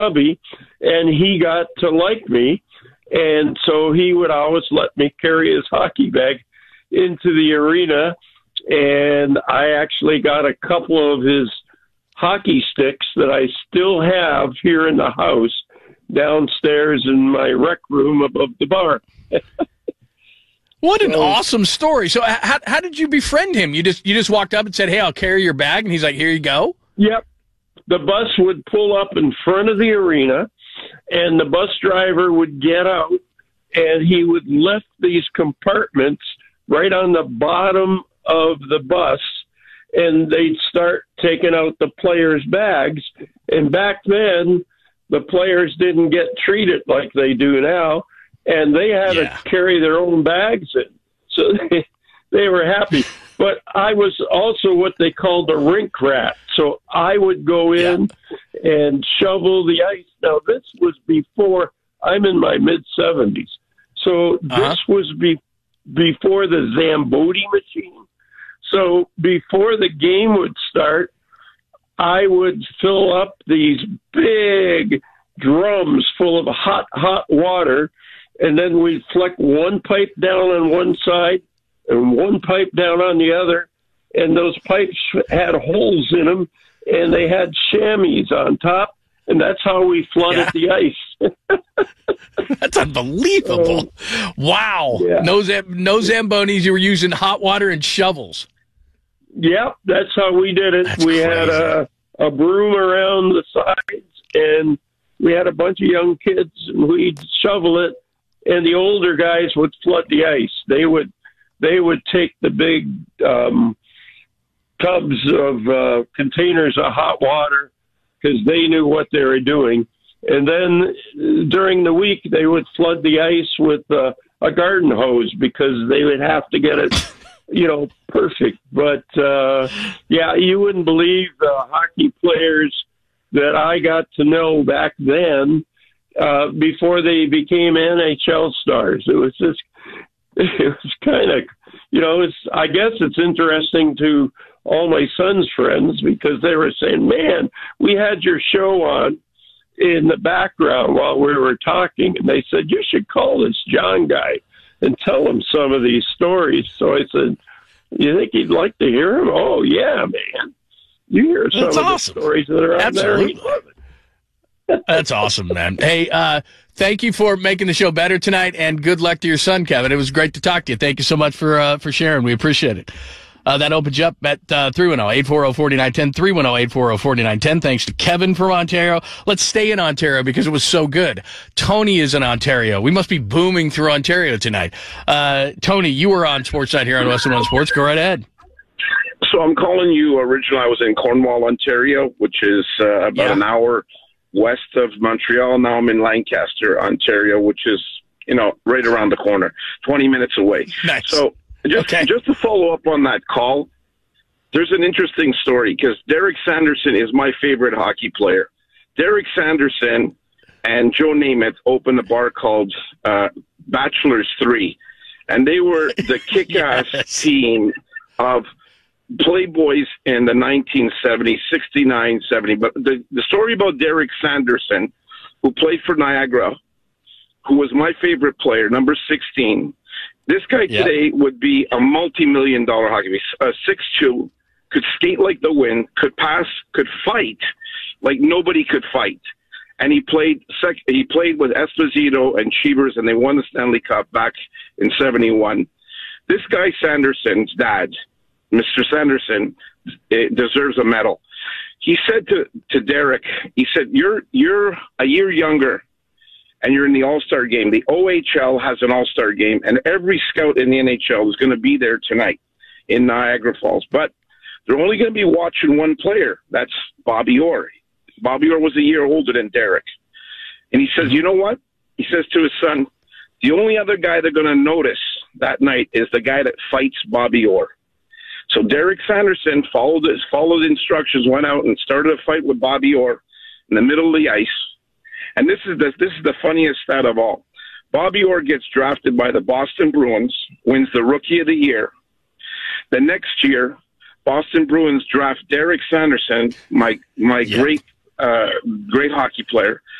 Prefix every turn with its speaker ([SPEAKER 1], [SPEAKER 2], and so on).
[SPEAKER 1] hubby, and he got to like me. And so he would always let me carry his hockey bag into the arena. And I actually got a couple of his hockey sticks that I still have here in the house downstairs in my rec room above the bar.
[SPEAKER 2] What an awesome story. So how did you befriend him? You just walked up and said, "Hey, I'll carry your bag," and he's like, "Here you go."
[SPEAKER 1] Yep. The bus would pull up in front of the arena, and the bus driver would get out, and he would lift these compartments right on the bottom of the bus, and they'd start taking out the players' bags. And back then, the players didn't get treated like they do now, and they had to carry their own bags in. So they were happy. But I was also what they called a rink rat. So I would go in and shovel the ice. Now, this was before, I'm in my mid-70s. So this was before the Zamboni machine. So before the game would start, I would fill up these big drums full of hot water, and then we'd flick one pipe down on one side and one pipe down on the other, and those pipes had holes in them, and they had chamois on top, and that's how we flooded the ice.
[SPEAKER 2] That's unbelievable. Wow. Yeah. No Zambonis. You were using hot water and shovels.
[SPEAKER 1] Yep, that's how we did it. We had a broom around the sides, and we had a bunch of young kids, and we'd shovel it, and the older guys would flood the ice. They would take the big tubs of containers of hot water because they knew what they were doing. And then during the week, they would flood the ice with a garden hose because they would have to get it, perfect. But, you wouldn't believe the hockey players that I got to know back then before they became NHL stars. It was kind of, I guess it's interesting to all my son's friends because they were saying, man, we had your show on in the background while we were talking. And they said, you should call this John guy and tell him some of these stories. So I said, you think he'd like to hear them? Oh, yeah, man. You hear some of the stories that are out there. He love it.
[SPEAKER 2] That's awesome, man. Hey, thank you for making the show better tonight, and good luck to your son, Kevin. It was great to talk to you. Thank you so much for sharing. We appreciate it. That opens you up at 310-840-4910, 310-840-4910. Thanks to Kevin from Ontario. Let's stay in Ontario because it was so good. Tony is in Ontario. We must be booming through Ontario tonight. Tony, you were on Sportsnet here on Western One Sports. Go right ahead.
[SPEAKER 3] So I'm calling you originally. I was in Cornwall, Ontario, which is about an hour west of Montreal. Now I'm in Lancaster, Ontario, which is, right around the corner, 20 minutes away.
[SPEAKER 2] Nice.
[SPEAKER 3] So just to follow up on that call, there's an interesting story because Derek Sanderson is my favorite hockey player. Derek Sanderson and Joe Namath opened a bar called Bachelors 3, and they were the kick-ass team of Playboys in the 1970s, 69, 70. But the story about Derek Sanderson, who played for Niagara, who was my favorite player, number 16, this guy today would be a multi-million-dollar hockey player, 6'2", could skate like the wind, could pass, could fight like nobody could fight. And he played with Esposito and Cheevers, and they won the Stanley Cup back in 71. This guy Sanderson's dad, Mr. Sanderson, deserves a medal. He said to Derek, he said, you're a year younger and you're in the All-Star game. The OHL has an All-Star game, and every scout in the NHL is going to be there tonight in Niagara Falls. But they're only going to be watching one player. That's Bobby Orr. Bobby Orr was a year older than Derek. And he says, you know what? He says to his son, the only other guy they're going to notice that night is the guy that fights Bobby Orr. So Derek Sanderson followed instructions, went out and started a fight with Bobby Orr in the middle of the ice. And this is the funniest stat of all. Bobby Orr gets drafted by the Boston Bruins, wins the Rookie of the Year. The next year, Boston Bruins draft Derek Sanderson, my great great hockey player.